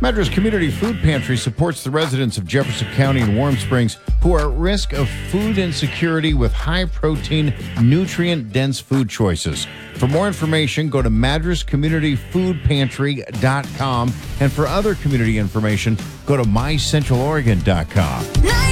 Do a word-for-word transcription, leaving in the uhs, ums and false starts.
Madras Community Food Pantry supports the residents of Jefferson County and Warm Springs who are at risk of food insecurity with high-protein, nutrient-dense food choices. For more information, go to madras community food pantry dot com. And for other community information, go to my central oregon dot com.